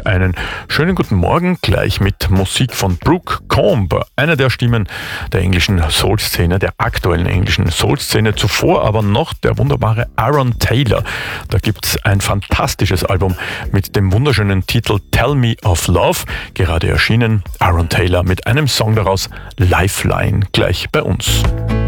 und einen schönen guten Morgen gleich mit Musik von Brooke Combe, einer der Stimmen der englischen Soul-Szene, der aktuellen englischen Soul-Szene. Zuvor aber noch der wunderbare Aaron Taylor. Da gibt's ein fantastisches Album mit dem wunderschönen Titel Tell Me of Love, gerade erschienen. Aaron Taylor mit einem Song daraus, Lifeline, gleich bei uns.